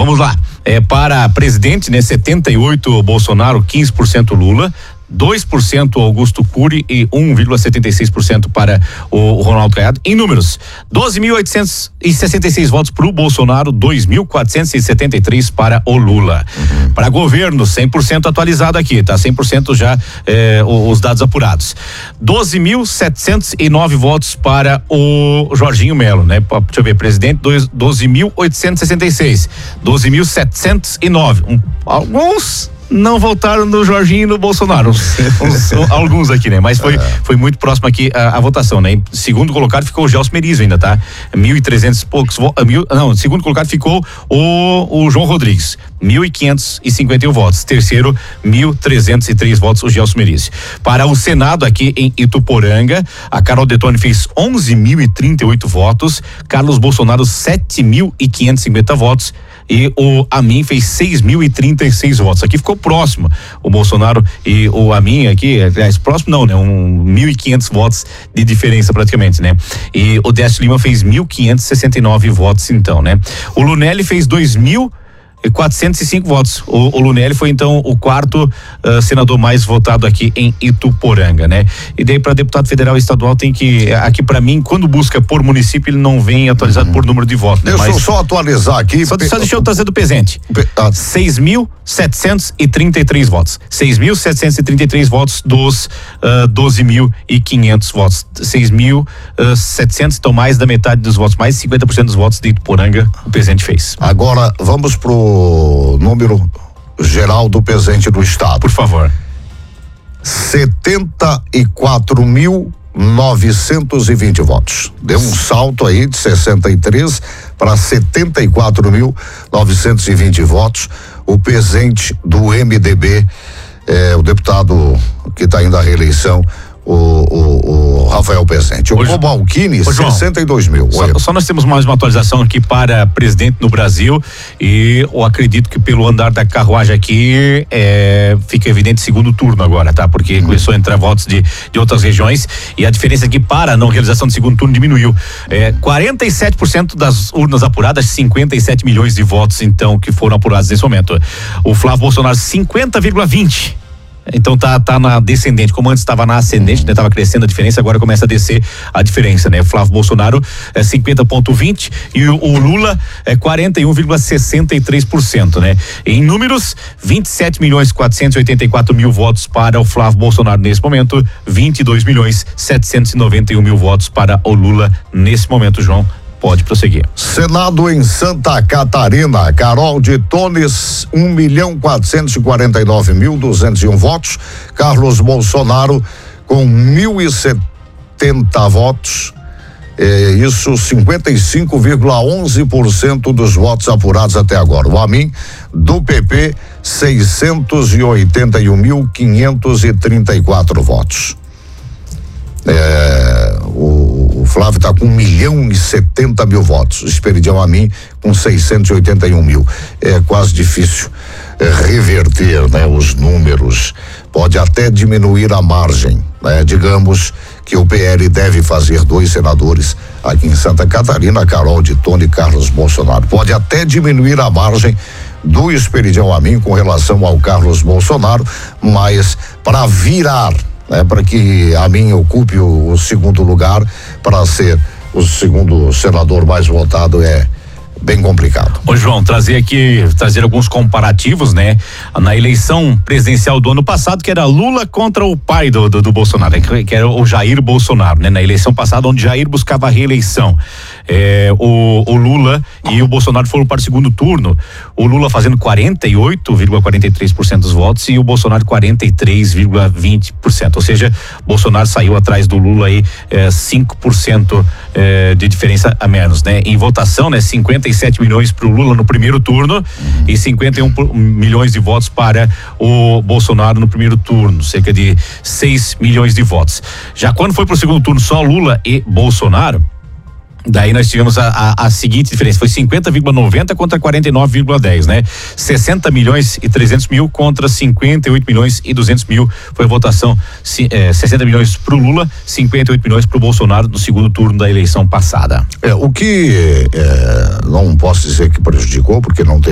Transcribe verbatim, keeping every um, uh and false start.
Vamos lá. É, para presidente, né? setenta e oito Bolsonaro, quinze por cento Lula. dois por cento Augusto Cury e um vírgula setenta e seis por cento para o Ronaldo Caiado. Em números, doze mil oitocentos e sessenta e seis votos para o Bolsonaro, dois mil quatrocentos e setenta e três para o Lula. Uhum. Para governo, cem por cento atualizado aqui, tá? cem por cento já eh, os dados apurados. doze mil setecentos e nove votos para o Jorginho Melo, né? Deixa eu ver, presidente, doze mil oitocentos e sessenta e seis, doze mil setecentos e nove. Um, alguns não votaram no Jorginho e no Bolsonaro, uns, uns, alguns aqui, né? Mas foi, é. foi muito próximo aqui a, a votação, né? Em segundo colocado ficou o Gelson Merizio ainda, tá? Mil e trezentos e poucos, mil, não, segundo colocado ficou o, o João Rodrigues, mil e quinhentos e cinquenta e um votos. Terceiro, mil trezentos e três votos, o Gelson Merizio. Para o Senado aqui em Ituporanga, a Carol Detoni fez onze mil e trinta e oito votos, Carlos Bolsonaro sete mil e quinhentos e cinquenta votos, e o Amin fez seis mil e trinta e seis votos. Aqui ficou próximo o Bolsonaro e o Amin aqui, aliás, próximo não, né? Um mil e quinhentos votos de diferença praticamente, né? E o Décio Lima fez mil quinhentos e sessenta e nove votos então, né? O Lunelli fez dois mil e quatrocentos e cinco votos. O, o Lunelli foi então o quarto uh, senador mais votado aqui em Ituporanga, né? E daí para deputado federal e estadual tem que, aqui para mim, quando busca por município, ele não vem atualizado uhum. por número de votos. Né? Deixa Mas, eu só atualizar aqui. Só, só deixa eu trazer do presente. Ah. seis mil setecentos e trinta e três votos. seis mil setecentos e trinta e três votos dos uh, doze mil e quinhentos votos. seis mil setecentos, então mais da metade dos votos, mais de cinquenta por cento dos votos de Ituporanga o presidente fez. Agora vamos pro número geral do presente do estado. Por favor. setenta e quatro mil novecentos e vinte votos. Deu um salto aí de sessenta e três para setenta e quatro mil novecentos e vinte votos. O presidente do M D B, eh, o deputado que está indo à reeleição, O, o, o Rafael Pezente. O Cobalcini, sessenta e dois mil. Só, só nós temos mais uma atualização aqui para presidente no Brasil e eu acredito que pelo andar da carruagem aqui é, fica evidente segundo turno agora, tá? Porque hum. começou a entrar votos de, de outras regiões e a diferença aqui para a não realização do segundo turno diminuiu. É, quarenta e sete por cento das urnas apuradas, cinquenta e sete milhões de votos então que foram apurados nesse momento. O Flávio Bolsonaro, cinquenta vírgula vinte. Então tá, tá na descendente, como antes estava na ascendente, né? Tava crescendo a diferença, agora começa a descer a diferença, né? O Flávio Bolsonaro é cinquenta vírgula vinte e o, o Lula é quarenta e um vírgula sessenta e três por cento, né? Em números, vinte e sete milhões quatrocentos e oitenta e quatro mil votos para o Flávio Bolsonaro nesse momento, vinte e dois milhões setecentos e noventa e um mil votos para o Lula nesse momento, João. Pode prosseguir. Senado em Santa Catarina, Carol de Tones, um milhão quatrocentos e quarenta e nove mil duzentos e um votos. Carlos Bolsonaro com mil e setenta votos. É, isso cinquenta e cinco vírgula onze por cento dos votos apurados até agora. O Amin do P P, seiscentos e oitenta e um mil quinhentos e trinta e quatro votos. É, o, o Flávio está com um milhão e setenta mil votos. O Esperidião Amin com seiscentos e oitenta e um mil. É quase difícil é, reverter, né, os números. Pode até diminuir a margem, né? Digamos que o P L deve fazer dois senadores aqui em Santa Catarina, Carol de Tone e Carlos Bolsonaro. Pode até diminuir a margem do Esperidião Amin com relação ao Carlos Bolsonaro, mas para virar, né, para que Amin ocupe o, o segundo lugar, para ser o segundo senador mais votado, é bem complicado. Ô João, trazer aqui, trazer alguns comparativos, né? Na eleição presidencial do ano passado, que era Lula contra o pai do, do, do Bolsonaro, que era o Jair Bolsonaro, né? Na eleição passada, onde Jair buscava a reeleição. É, o, o Lula e o Bolsonaro foram para o segundo turno, o Lula fazendo quarenta e oito vírgula quarenta e três por cento dos votos e o Bolsonaro quarenta e três vírgula vinte por cento, ou seja, Bolsonaro saiu atrás do Lula aí é, cinco por cento é, de diferença a menos, né? Em votação, né? cinquenta e sete milhões para o Lula no primeiro turno uhum. e cinquenta e um milhões de votos para o Bolsonaro no primeiro turno, cerca de seis milhões de votos. Já quando foi para o segundo turno só Lula e Bolsonaro, daí nós tivemos a, a, a seguinte diferença, foi cinquenta vírgula noventa contra quarenta e nove vírgula dez, né? sessenta milhões e trezentos mil contra cinquenta e oito milhões e duzentos mil, foi a votação, é, sessenta milhões pro Lula, cinquenta e oito milhões pro Bolsonaro no segundo turno da eleição passada. É, o que é, não posso dizer que prejudicou, porque não teve